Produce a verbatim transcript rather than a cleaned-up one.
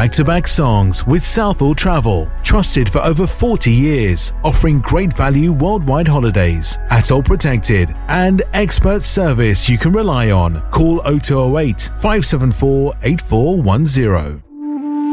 back-to-back songs with Southall Travel, trusted for over forty years, offering great value worldwide holidays, ATOL protected, and expert service you can rely on. Call oh two oh eight, five seven four, eight four one zero.